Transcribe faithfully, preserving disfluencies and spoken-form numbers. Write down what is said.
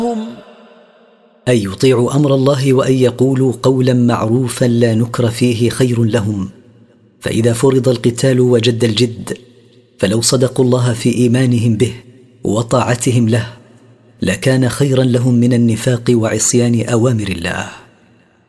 أن يطيعوا أمر الله وأن يقولوا قولا معروفا لا نكر فيه خير لهم. فإذا فرض القتال وجد الجد، فلو صدقوا الله في إيمانهم به وطاعتهم له لكان خيرا لهم من النفاق وعصيان أوامر الله.